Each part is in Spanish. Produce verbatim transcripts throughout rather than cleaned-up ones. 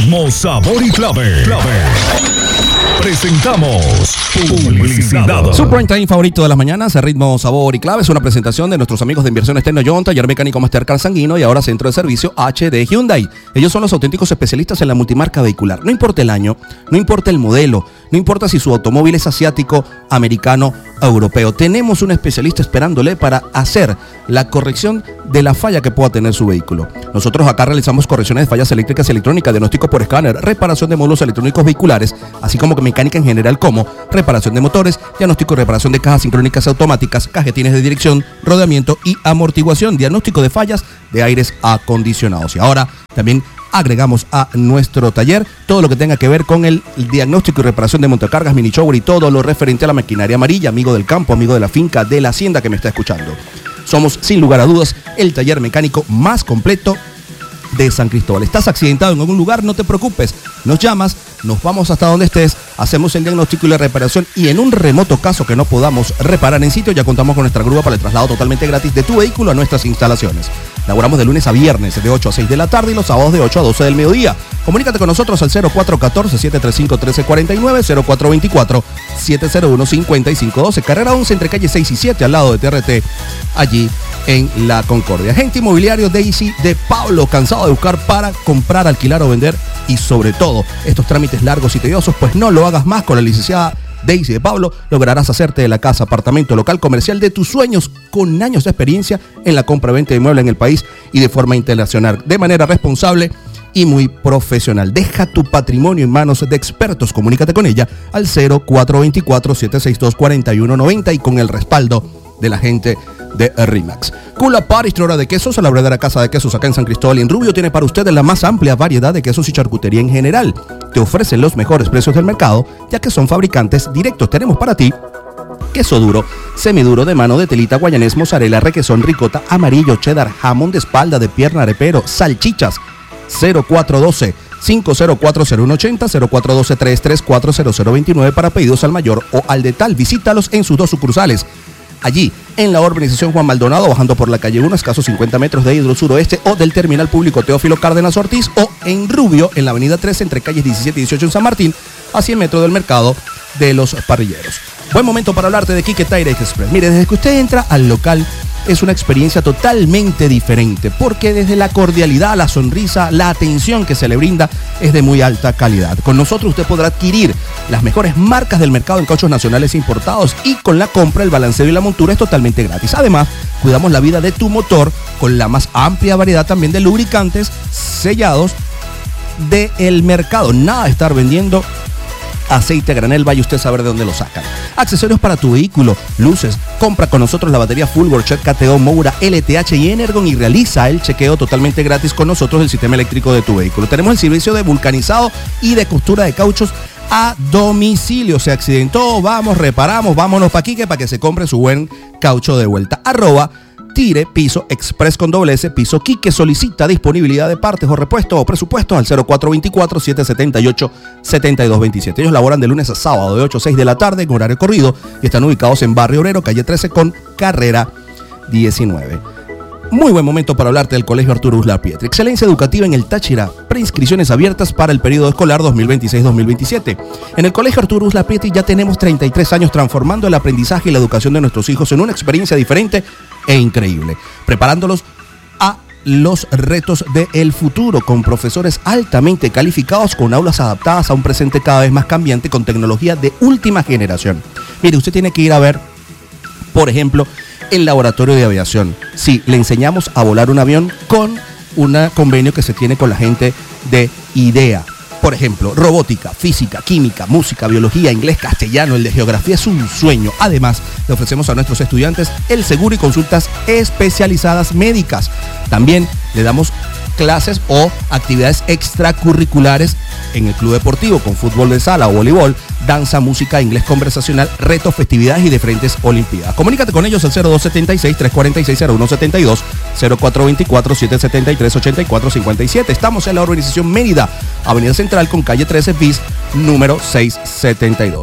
Ritmo, sabor y clave. Clave. Presentamos publicidad. Su prime time favorito de las mañanas, el Ritmo, sabor y clave, es una presentación de nuestros amigos de Inversiones Tecnoyon, Taller Mecánico Mastercard Sanguino y ahora Centro de Servicio H D Hyundai. Ellos son los auténticos especialistas en la multimarca vehicular. No importa el año, no importa el modelo, no importa si su automóvil es asiático, americano, europeo. Tenemos un especialista esperándole para hacer la corrección de la falla que pueda tener su vehículo. Nosotros acá realizamos correcciones de fallas eléctricas y electrónicas, diagnóstico por escáner, reparación de módulos electrónicos vehiculares, así como mecánica en general como reparación de motores, diagnóstico y reparación de cajas sincrónicas automáticas, cajetines de dirección, rodeamiento y amortiguación, diagnóstico de fallas de aires acondicionados. Y ahora también agregamos a nuestro taller todo lo que tenga que ver con el diagnóstico y reparación de montacargas, mini shower y todo lo referente a la maquinaria amarilla. Amigo del campo, amigo de la finca, de la hacienda que me está escuchando, somos sin lugar a dudas el taller mecánico más completo de San Cristóbal. ¿Estás accidentado en algún lugar? No te preocupes, nos llamas, nos vamos hasta donde estés, hacemos el diagnóstico y la reparación, y en un remoto caso que no podamos reparar en sitio, ya contamos con nuestra grúa para el traslado totalmente gratis de tu vehículo a nuestras instalaciones. Laboramos de lunes a viernes de ocho a seis de la tarde y los sábados de ocho a doce del mediodía. Comunícate con nosotros al cero cuatro uno cuatro, siete tres cinco, uno tres cuatro nueve, cero cuatro dos cuatro, siete cero uno, cinco cinco uno dos, carrera once entre calle seis y siete al lado de T R T, allí en La Concordia. Agente inmobiliario Daisy de Pablo, cansado de buscar para comprar, alquilar o vender, y sobre todo estos trámites largos y tediosos, pues no lo hagas más. Con la licenciada Daisy de Pablo lograrás hacerte de la casa, apartamento, local comercial de tus sueños, con años de experiencia en la compra-venta de inmuebles en el país y de forma internacional, de manera responsable y muy profesional. Deja tu patrimonio en manos de expertos. Comunícate con ella al cero cuatro dos cuatro, siete seis dos, cuatro uno nueve cero y con el respaldo de la gente de RIMAX. Cula Paristra de Quesos, a la verdadera casa de quesos acá en San Cristóbal y en Rubio, tiene para ustedes la más amplia variedad de quesos y charcutería en general. Te ofrecen los mejores precios del mercado, ya que son fabricantes directos. Tenemos para ti queso duro, semiduro, de mano, de telita, guayanés, mozzarella, requesón, ricota, amarillo, cheddar, jamón de espalda, de pierna, arepero, salchichas. Cero cuatro uno dos, cinco cero cuatro, cero uno ocho cero, cero cuatro uno dos, tres tres cuatro, cero cero dos nueve para pedidos al mayor o al detal. Visítalos en sus dos sucursales. Allí, en la urbanización Juan Maldonado, bajando por la calle uno, escasos cincuenta metros de Hidro Suroeste, o del terminal público Teófilo Cárdenas Ortiz, o en Rubio, en la avenida trece, entre calles diecisiete y dieciocho en San Martín, a cien metros del mercado de los parrilleros. Buen momento para hablarte de Quique Tire Express. Mire, desde que usted entra al local, es una experiencia totalmente diferente, porque desde la cordialidad, la sonrisa, la atención que se le brinda es de muy alta calidad. Con nosotros usted podrá adquirir las mejores marcas del mercado en cauchos nacionales e importados, y con la compra, el balanceo y la montura es totalmente gratis. Además, cuidamos la vida de tu motor con la más amplia variedad también de lubricantes sellados del mercado. Nada de estar vendiendo aceite a granel, vaya usted a saber de dónde lo sacan. Accesorios para tu vehículo, luces. Compra con nosotros la batería Fulgor, Chet, K T O, Moura, L T H y Energon y realiza el chequeo totalmente gratis con nosotros del sistema eléctrico de tu vehículo. Tenemos el servicio de vulcanizado y de costura de cauchos a domicilio. Se accidentó, vamos, reparamos, vámonos pa' Quique para que se compre su buen caucho de vuelta. Arroba Tire Piso Express con doble S, Piso Quique. Solicita disponibilidad de partes o repuestos o presupuestos al cero cuatro dos cuatro, siete siete ocho, siete dos dos siete. Ellos laboran de lunes a sábado de ocho a seis de la tarde en horario corrido y están ubicados en Barrio Obrero, calle trece con carrera diecinueve. Muy buen momento para hablarte del Colegio Arturo Uslar Pietri. Excelencia educativa en el Táchira. Preinscripciones abiertas para el periodo escolar dos mil veintiséis dos mil veintisiete. En el Colegio Arturo Uslar Pietri ya tenemos treinta y tres años transformando el aprendizaje y la educación de nuestros hijos en una experiencia diferente e increíble, preparándolos a los retos del futuro con profesores altamente calificados, con aulas adaptadas a un presente cada vez más cambiante, con tecnología de última generación. Mire, usted tiene que ir a ver, por ejemplo, el laboratorio de aviación. Sí, le enseñamos a volar un avión con un convenio que se tiene con la gente de IDEA. Por ejemplo, robótica, física, química, música, biología, inglés, castellano, el de geografía es un sueño. Además, le ofrecemos a nuestros estudiantes el seguro y consultas especializadas médicas. También le damos clases o actividades extracurriculares en el club deportivo, con fútbol de sala o voleibol, danza, música, inglés conversacional, retos, festividades y diferentes olimpiadas. Comunícate con ellos al cero dos setenta y seis, trescientos cuarenta y seis, cero uno setenta y dos, cero cuatro dos cuatro, siete siete tres, ocho cuatro cinco siete. Estamos en la urbanización Mérida, Avenida Central con calle trece bis, número seiscientos setenta y dos.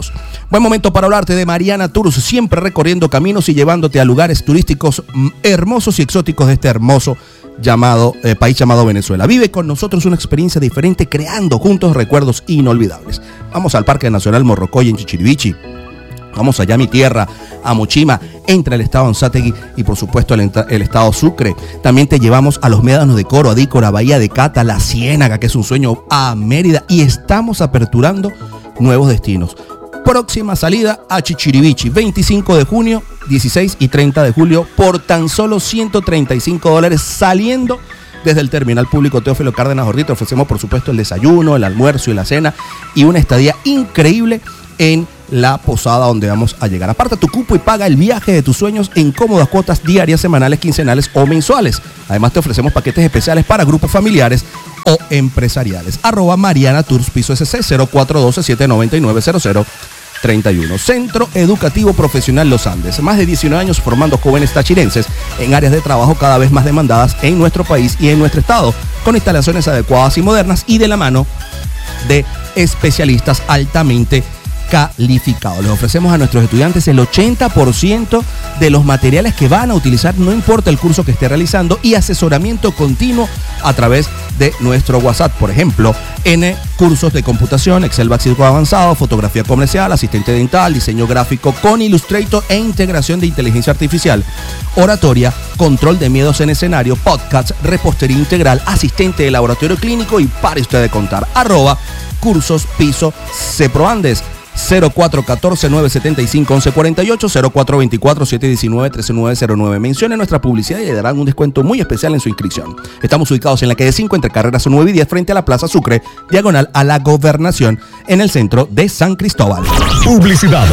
Buen momento para hablarte de Mariana Tours, siempre recorriendo caminos y llevándote a lugares turísticos hermosos y exóticos de este hermoso llamado eh, país llamado Venezuela. Vive con nosotros una experiencia diferente, creando juntos recuerdos inolvidables. Vamos al Parque Nacional Morrocoy en Chichirivichi. Vamos allá a mi tierra, a Mochima, entra el estado Anzoátegui y por supuesto el, el estado Sucre. También te llevamos a los médanos de Coro, a Dícora, Bahía de Cata, La Ciénaga, que es un sueño, a Mérida, y estamos aperturando nuevos destinos. Próxima salida a Chichirivichi, veinticinco de junio, dieciséis y treinta de julio, por tan solo ciento treinta y cinco dólares, saliendo desde el terminal público Teófilo Cárdenas Ordaz. Ofrecemos por supuesto el desayuno, el almuerzo y la cena, y una estadía increíble en la posada donde vamos a llegar. Aparta tu cupo y paga el viaje de tus sueños en cómodas cuotas diarias, semanales, quincenales o mensuales. Además te ofrecemos paquetes especiales para grupos familiares o empresariales. Arroba Mariana Tours Piso S C cero cuatro uno dos, siete nueve nueve, cero cero tres uno. Centro Educativo Profesional Los Andes. Más de diecinueve años formando jóvenes tachirenses en áreas de trabajo cada vez más demandadas en nuestro país y en nuestro estado, con instalaciones adecuadas y modernas y de la mano de especialistas altamente calificados. Les ofrecemos a nuestros estudiantes el ochenta por ciento de los materiales que van a utilizar, no importa el curso que esté realizando, y asesoramiento continuo a través de nuestro WhatsApp. Por ejemplo, en cursos de computación, Excel básico avanzado, fotografía comercial, asistente dental, diseño gráfico con Illustrator e integración de inteligencia artificial, oratoria, control de miedos en escenario, podcast, repostería integral, asistente de laboratorio clínico y pare usted de contar. Arroba cursos piso Ceproandes. cero cuatro uno cuatro, nueve siete cinco, once cuarenta y ocho, cero cuatro dos cuatro, siete uno nueve, tres nueve cero nueve. Mencione nuestra publicidad y le darán un descuento muy especial en su inscripción. Estamos ubicados en la calle cinco, entre carreras nueve y diez, frente a la Plaza Sucre, diagonal a la Gobernación, en el centro de San Cristóbal. Publicidad.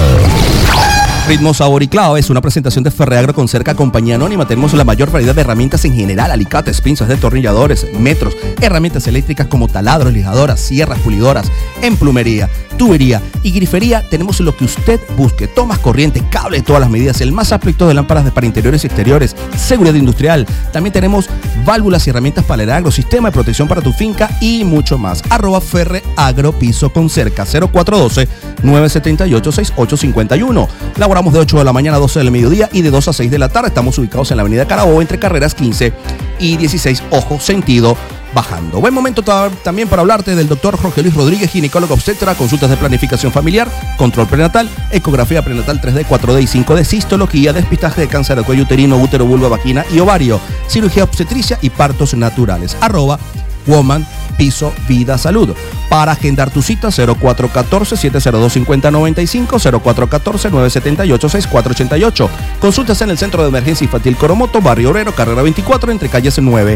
Ritmo, Sabor y Clave es una presentación de Ferreagro con Cerca Compañía Anónima. Tenemos la mayor variedad de herramientas en general: alicates, pinzas, destornilladores, metros, herramientas eléctricas como taladros, lijadoras, sierras, pulidoras. En plumería, tubería y grifería tenemos lo que usted busque: tomas, corriente, cable de todas las medidas, el más amplio de lámparas de para interiores y exteriores, seguridad industrial. También tenemos válvulas y herramientas para el agro, sistema de protección para tu finca y mucho más. Arroba Ferreagro Piso con Cerca, cero cuatro uno dos, nueve siete ocho, seis ocho cinco uno. Laboramos de ocho de la mañana a doce del mediodía y de dos a seis de la tarde. Estamos ubicados en la avenida Carabobo, entre carreras quince y dieciséis, ojo, sentido bajando. Buen momento también para hablarte del doctor Jorge Luis Rodríguez, ginecólogo obstetra, consultas de planificación familiar, control prenatal, ecografía prenatal tres D, cuatro D y cinco D, cistología, despistaje de cáncer de cuello uterino, útero, vulva, vagina y ovario, cirugía obstetricia y partos naturales. Arroba Woman Piso Vida Salud. Para agendar tu cita, cero cuatro uno cuatro, siete cero dos, cinco cero nueve cinco, cero cuatro uno cuatro, nueve siete ocho, seis cuatro ocho ocho. Consultas en el Centro de Emergencia Infantil Coromoto, Barrio Obrero, carrera veinticuatro, entre calles nueve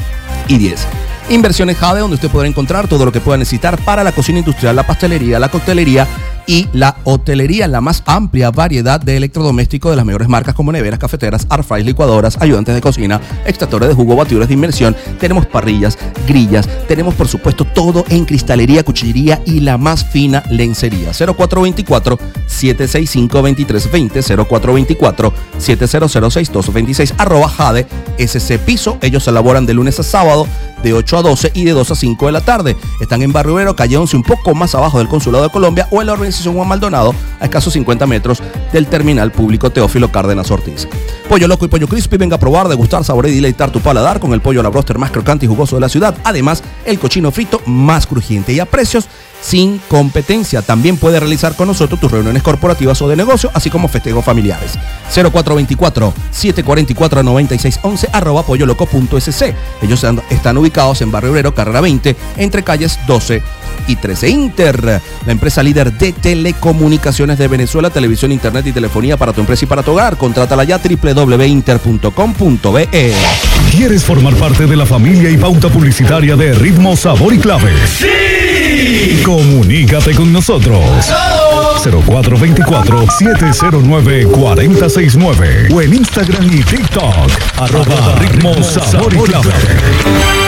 y diez. Inversiones Jade, donde usted podrá encontrar todo lo que pueda necesitar para la cocina industrial, la pastelería, la coctelería y la hotelería. La más amplia variedad de electrodomésticos de las mejores marcas como neveras, cafeteras, air fryers, licuadoras, ayudantes de cocina, extractores de jugo, batidores de inmersión. Tenemos parrillas, grillas, tenemos por supuesto todo en cristalería, cuchillería y la más fina lencería. cero cuatro dos cuatro, siete seis cinco, dos tres dos cero, cero cuatro dos cuatro, siete cero cero, seis dos dos seis. Arroba Jade S C Piso. Ellos elaboran de lunes a sábado de ocho a doce y de dos a cinco de la tarde. Están en Barrio Obrero, calle once, un poco más abajo del Consulado de Colombia, o en la organización Juan Maldonado, a escasos cincuenta metros del terminal público Teófilo Cárdenas Ortiz. Pollo Loco y Pollo Crispy, venga a probar, degustar, saborear y deleitar tu paladar con el pollo a la broster más crocante y jugoso de la ciudad. Además, el cochino frito más crujiente y a precios sin competencia. También puedes realizar con nosotros tus reuniones corporativas o de negocio, así como festejos familiares. cero cuatro dos cuatro, siete cuatro cuatro, nueve seis uno uno, arroba pollo loco punto s c. Ellos están ubicados en Barrio Obrero, carrera veinte, entre calles doce y trece. Inter, la empresa líder de telecomunicaciones de Venezuela, televisión, internet y telefonía para tu empresa y para tu hogar. Contrátala ya, doble u doble u doble u punto inter punto com punto b e. ¿Quieres formar parte de la familia y pauta publicitaria de Ritmo, Sabor y Clave? ¡Sí! Comunícate con nosotros. cero cuatro dos cuatro, siete cero nueve, cuatro cero seis nueve o en Instagram y TikTok, arroba Ritmo, Sabor y Clave.